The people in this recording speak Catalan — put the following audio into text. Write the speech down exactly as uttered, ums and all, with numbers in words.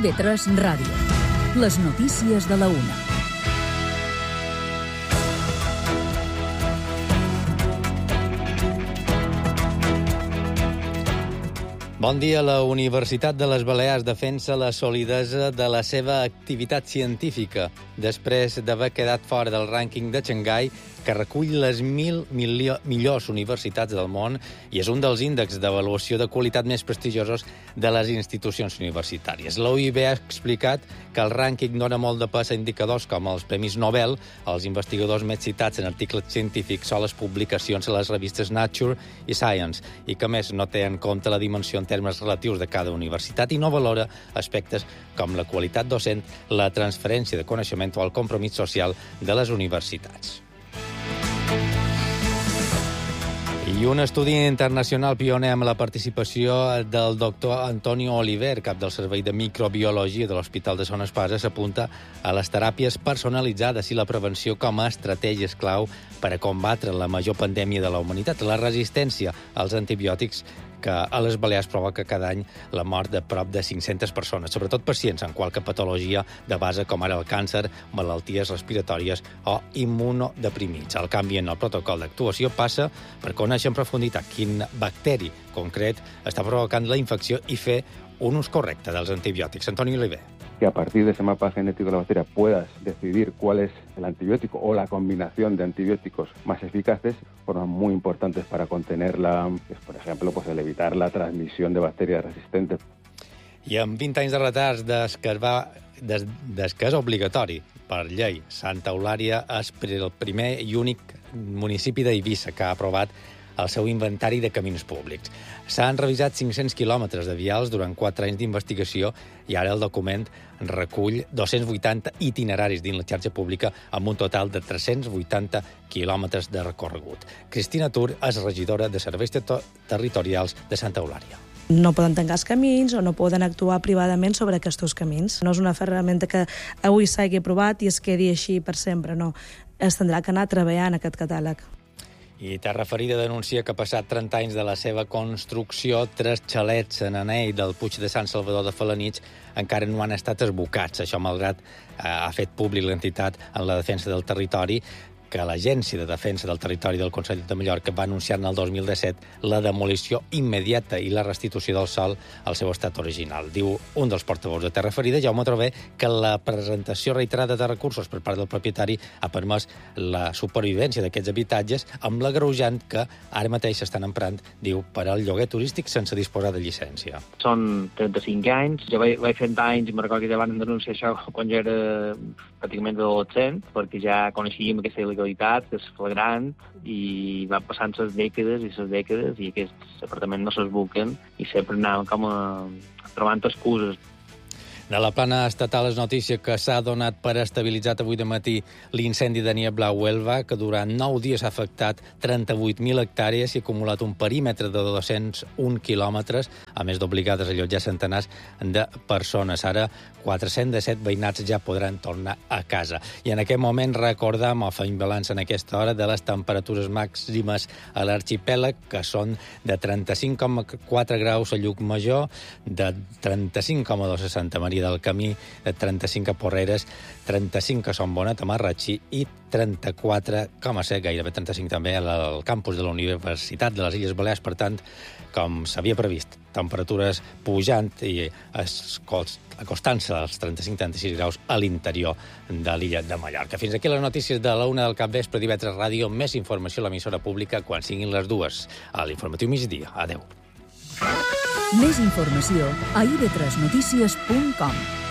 I B tres Ràdio. Les notícies de la una. Bon dia. La Universitat de les Balears defensa la solidesa de la seva activitat científica després d'haver quedat fora del rànquing de Xangai, que recull les mil millors universitats del món i és un dels índexs d'avaluació de qualitat més prestigiosos de les institucions universitàries. La U I B ha explicat que el rànquing dona molt de pes a indicadors com els Premis Nobel, els investigadors més citats en articles científics o les publicacions a les revistes Nature i Science, i que més no té en compte la dimensió en termes relatius de cada universitat i no valora aspectes com la qualitat docent, la transferència de coneixement o el compromís social de les universitats. I un estudi internacional pioner amb la participació del doctor Antonio Oliver, cap del Servei de Microbiologia de l'Hospital de Son Espasa, s'apunta a les teràpies personalitzades i la prevenció com a estratègies clau per a combatre la major pandèmia de la humanitat, la resistència als antibiòtics, que a les Balears provoca cada any la mort de prop de cinc-centes persones, sobretot pacients amb qualque patologia de base com ara el càncer, malalties respiratòries o immunodeprimits. El canvi en el protocol d'actuació passa per conèixer en profunditat quin bacteri concret està provocant la infecció i fer un ús correcte dels antibiòtics. Antoni Oliver. Que a partir de ese mapa genético de la bacteria puedas decidir cuál es el antibiótico o la combinación de antibióticos más eficaces, forman muy importantes para contenerla, pues, por ejemplo, pues el evitar la transmisión de bacterias resistentes. I amb vint anys de retards des que, es va, des, des que és obligatori per llei, Santa Eulària és el primer i únic municipi d'Eivissa que ha aprovat el seu inventari de camins públics. S'han revisat cinc-cents quilòmetres de vials durant quatre anys d'investigació i ara el document recull dos-cents vuitanta itineraris dins la xarxa pública amb un total de tres-cents vuitanta quilòmetres de recorregut. Cristina Tur és regidora de Serveis Territorials de Santa Eulària. No poden tancar els camins o no poden actuar privadament sobre aquests camins. No és una ferramenta que avui s'hagi aprovat i es quedi així per sempre, no. Es tindrà que anar treballant aquest catàleg. I Terra Ferida denuncia que passat trenta anys de la seva construcció, tres xalets en anell del Puig de Sant Salvador de Felanitx encara no han estat esbocats. Això malgrat eh, ha fet públic l'entitat en la defensa del territori, que l'Agència de Defensa del Territori del Consell de Mallorca va anunciar en el dos mil disset la demolició immediata i la restitució del sòl al seu estat original. Diu un dels portaveus de Terra Ferida, Jaume Trové, que la presentació reiterada de recursos per part del propietari ha permès la supervivència d'aquests habitatges amb l'agreujant que ara mateix s'estan emprant, diu, per al lloguer turístic sense disposar de llicència. Són trenta-cinc anys, jo vaig, vaig fent anys i me'n recordo que ja van denunciar això quan jo era pràcticament adolescent, perquè ja coneixíem aquesta il·legalitat, que és flagrant, i van passant les dècades i les dècades i aquests apartaments no s'esbuquen i sempre anàvem com a trobant excuses. De la plana estatal és notícia que s'ha donat per estabilitzat avui de matí l'incendi de Niebla a Huelva, que durant nou dies ha afectat trenta-vuit mil hectàrees i ha acumulat un perímetre de dos-cents un quilòmetres, a més d'obligar a desallotjar centenars de persones. Ara, quatre-cents disset veïnats ja podran tornar a casa. I en aquest moment recordam, o feim balanç en aquesta hora, de les temperatures màximes a l'arxipèlag, que són de trenta-cinc coma quatre graus a Llucmajor, de trenta-cinc coma dos a Santa Maria del Camí, de trenta-cinc a Porreres, trenta-cinc a Son Bonet, a Marratxí, i trenta-quatre coma set, gairebé trenta-cinc també, al campus de la Universitat de les Illes Balears. Per tant, com s'havia previst, temperatures pujant i acostant-se als trenta-cinc a trenta-sis graus a l'interior de l'illa de Mallorca. Fins aquí les notícies de la una del capvespre d'I B tres Ràdio. Més informació a l'emissora pública quan siguin les dues. A l'informatiu migdia. Adéu. Més informació a i be tres notícies punt com.